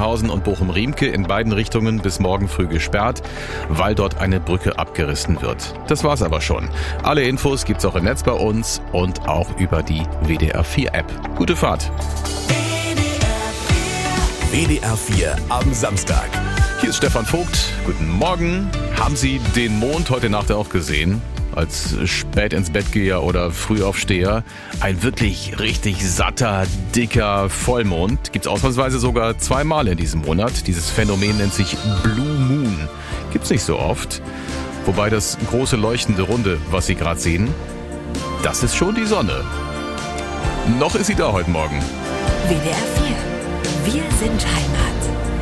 Recklinghausen und Bochum-Riemke in beiden Richtungen bis morgen früh gesperrt, weil dort eine Brücke abgerissen wird. Das war's aber schon. Alle Infos gibt's auch im Netz bei uns und auch über die WDR 4 App. Gute Fahrt. WDR 4 am Samstag. Hier ist Stefan Vogt. Guten Morgen. Haben Sie den Mond heute Nacht auch gesehen? Als spät ins Bettgeher oder Frühaufsteher. Ein wirklich richtig satter, dicker Vollmond. Gibt's ausnahmsweise sogar zweimal in diesem Monat. Dieses Phänomen nennt sich Blue Moon. Gibt's nicht so oft. Wobei das große leuchtende Runde, was Sie gerade sehen, das ist schon die Sonne. Noch ist sie da heute Morgen. WDR 4. Wir sind Heimat.